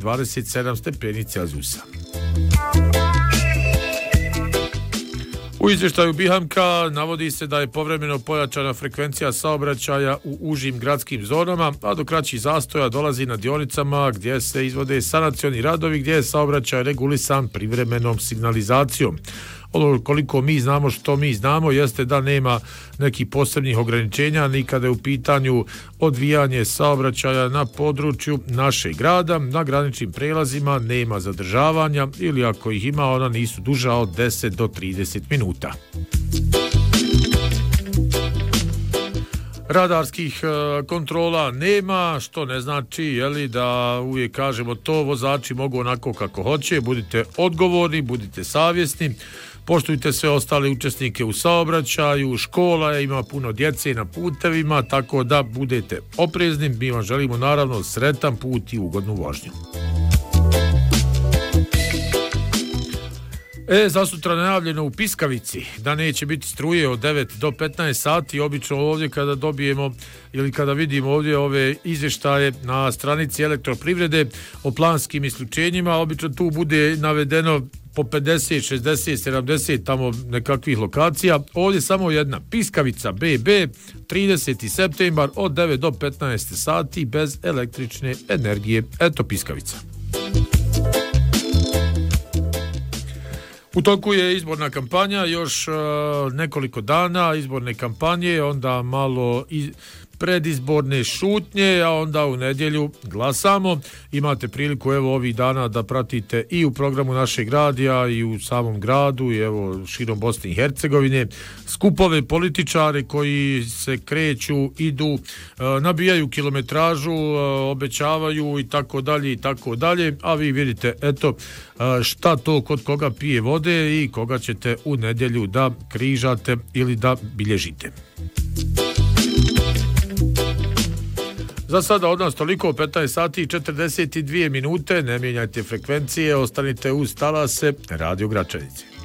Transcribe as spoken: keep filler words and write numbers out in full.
dvadeset sedam stepeni Celzijusa. U izvještaju Bihamka navodi se da je povremeno pojačana frekvencija saobraćaja u užim gradskim zonama, a do kraćih zastoja dolazi na dionicama gdje se izvode sanacioni radovi, gdje je saobraćaj regulisan privremenom signalizacijom. Ono koliko mi znamo, što mi znamo, jeste da nema nekih posebnih ograničenja ni kada je u pitanju odvijanje saobraćaja na području našeg grada. Na graničnim prelazima nema zadržavanja ili ako ih ima, ona nisu duža od deset do trideset minuta. Radarskih e, kontrola nema, što ne znači jeli, da uvijek kažemo to, vozači mogu onako kako hoće, budite odgovorni, budite savjesni, poštujte sve ostale učesnike u saobraćaju, škola je, ima puno djece na putevima, tako da budete oprezni. Mi vam želimo naravno sretan put i ugodnu vožnju. E, za sutra najavljeno u Piskavici da neće biti struje od devet do petnaest sati. Obično ovdje kada dobijemo ili kada vidimo ovdje ove izvještaje na stranici Elektroprivrede o planskim isključenjima, obično tu bude navedeno po pedeset, šezdeset, sedamdeset tamo nekakvih lokacija. Ovdje samo jedna, Piskavica B B, trideseti septembar od devet do petnaest sati bez električne energije. Eto Piskavica. U toku je izborna kampanja, još uh, nekoliko dana izborne kampanje, onda malo i predizborne šutnje, a onda u nedjelju glasamo. Imate priliku evo ovih dana da pratite i u programu našeg radija i u samom gradu i evo širom Bosne i Hercegovine skupove političare koji se kreću, idu, nabijaju kilometražu, obećavaju i tako dalje i tako dalje, a vi vidite eto šta to kod koga pije vode i koga ćete u nedjelju da križate ili da bilježite. Za sada od nas toliko, petnaest sati i četrdeset dvije minute, ne mijenjajte frekvencije, ostanite uz talase Radio Gračanice.